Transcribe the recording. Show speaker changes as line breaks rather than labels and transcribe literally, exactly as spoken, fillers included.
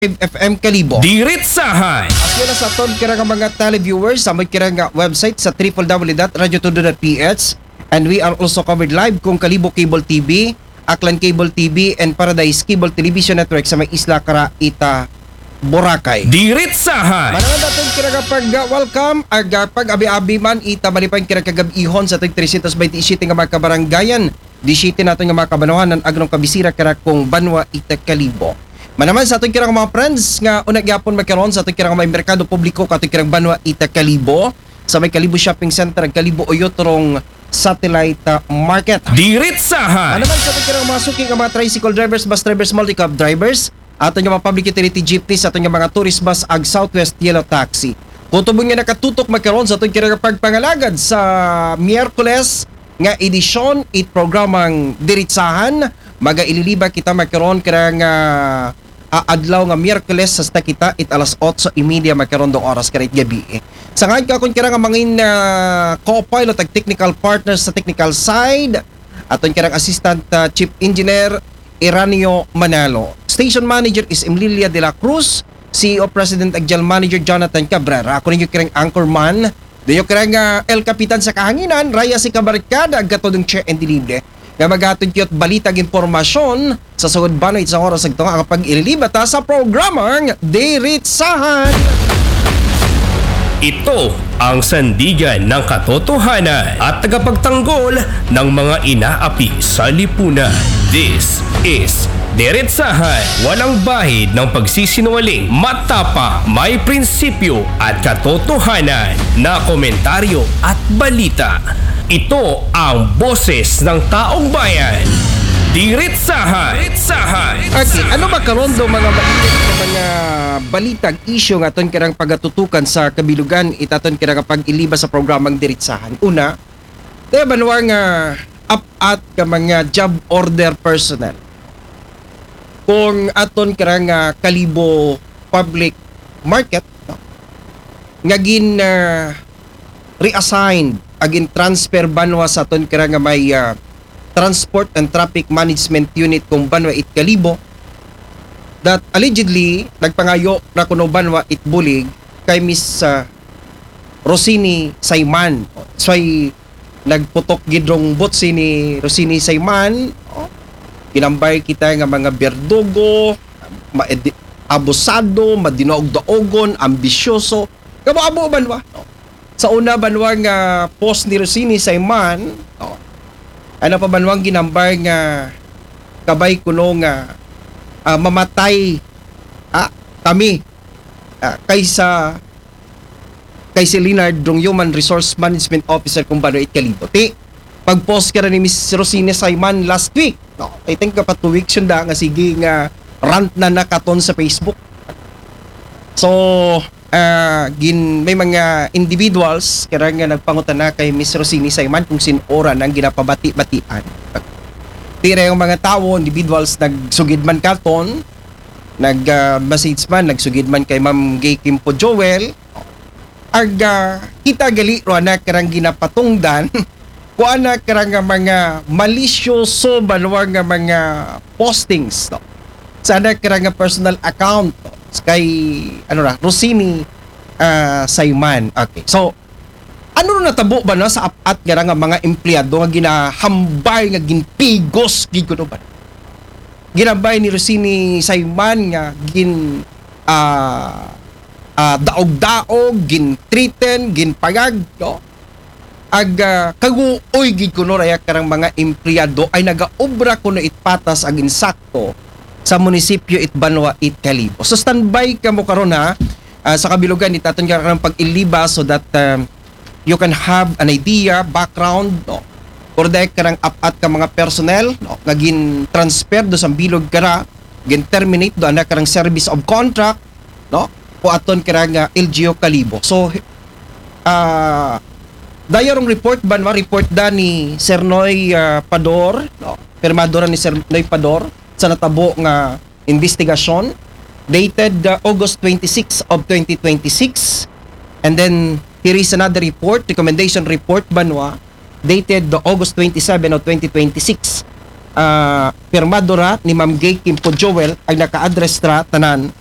F M Kalibo.
Diritsahan!
At yun na sa aton kira nga mga televiewers sa may kira nga website sa w w w dot radio todo dot p h, and we are also covered live kung Kalibo Cable T V, Aklan Cable T V, and Paradise Cable Television Network sa may Isla Caraita, Boracay.
Diritsahan!
Manangan natin kira nga pag uh, welcome ag uh, pag abi-abi man ita malipay kira kagab-ihon sa tag three twenty-seven nga mga kabaranggayan. Di city natin nga mga kabanuhan ng agnong kabisira kira kung Banwa ita Kalibo. Manaman sa ating kirang mga friends nga unang gyapon magkaroon sa ating kirang may merkado publiko ka ating kirang Banwa ita Kalibo sa may Kalibo Shopping Center ag Kalibo Oyotrong Satellite Market.
Diritsahan!
Manaman sa ating kirang mga suking nga mga tricycle drivers, bus drivers, multi-cab drivers, aton nga mga public utility jeepneys, aton nga mga tourist bus ag Southwest Yellow Taxi. Kung tubong nga nakatutok magkaroon sa ating kirang pagpangalagad sa Miyerkules nga edisyon it programang Diritsahan, maga ililiba kita magkaroon kira nga uh, adlaw nga Miyerkules sa kita it alas otso y media magkaroon do oras karit gabi. Eh. Sa ngayon ka kung kira nga mangin uh, co-pilot ag technical partners sa technical side, aton kira assistant uh, chief engineer Iranio Manalo. Station manager is Emilia de la Cruz, C E O president ag general manager Jonathan Cabrera. Ako ninyo kirang anchorman, diyo kirang uh, El Kapitan sa kahanginan, Raya si Kabarkada ag katodong chair and delivery nga maghatod kiyot balitag impormasyon sa sugod banoy sa oras ag tunga kapag ililibata sa programang Diritsahan.
Ito ang sandigan ng katotohanan at tagapagtanggol ng mga inaapi sa lipunan. This is Diritsahan. Walang bahid ng pagsisinungaling, matapa, may prinsipyo at katotohanan na komentaryo at balita. Ito ang boses ng taong bayan. Diritsahan! Diritsahan!
Okay, ano ba karon do mga mainit nga mga balitag issue nga aton kirang pagatutukan sa kabilugan itaton kirang pag iliba sa programang Diritsahan. Una, tayo banwa nga up at ka mga job order personnel. Kung aton kirang uh, Kalibo Public Market no, nga gin uh, reassigned agin transfer banwa sa aton kirang nga may uh, Transport and Traffic Management Unit kung Banwa it Kalibo that allegedly nagpangayo na kuno Banwa it Bulig kay Miss uh, Rosini Sayman. So ay nagputok gidrong botsi ni Rosini Sayman. Oh, ginambay kita nga mga berdugo, ma- abusado, madinaog-daogon, ambisyoso. Kamo-abo Banwa. Oh. Sa una Banwa nga post ni Rosini Sayman, oh, ano pa banwang ginambar nga kabay kuno nga uh, mamatay ah, kami uh, kaysa kay si Leonard dong Human Resource Management Officer kung Banwa it Kalibo. Ti pag-post ka na ni Miss Rosina Sayman last week. No, I think ka pa two weeks yun da nga sige nga rant na nakaton sa Facebook. So Uh, gin may mga individuals kaya nga nagpangutan na kay Miss Rosini Sayman kung sinora ng ginapabati-batian. Tira yung mga tao, individuals nagsugid man katon, nag-message uh, man, nagsugid man kay Ma'am Gay Kimpo Joel, ag uh, kita gali ro na karang ginapatungdan ko ana karang mga malisyoso banwa nga mga postings no? Sana karang personal account no? Kay ano ra Rosini uh, Sayman. Okay. So ano na natabo ba na sa apat nga nga mga empleyado nga ginahambay nga ginpigos gid kuno ba? Ginambay ni Rosini Sayman nga gin uh, uh, daog-daog, gin treaten, gin pagag, no? Ag uh, kaguoy gid kuno raya karang mga empleyado ay nagaobra kuno itpatas ag insakto sa munisipyo it Banwa it Kalibo. So standby ka mo karon ha uh, sa kabilugan itaton ka ng pag-iliba so that um, you can have an idea, background no. Or dahil ka ng apat ka mga personnel no, nga gin transfer do sa bilog kara, gin terminate do anak karang service of contract no, o aton kara nga L G U Kalibo. So uh, dayarong report Banwa report da ni Sir Noy uh, Pador no, pirmadora ni Sir Noy Pador sa natabo nga investigasyon dated uh, August twenty-sixth of twenty twenty-six, and then here is another report, recommendation report Banwa dated the August twenty-seventh of twenty twenty-six. Uh, pirmadora ni Ma'am Gay Kimpo Joel ay naka-address tra tanan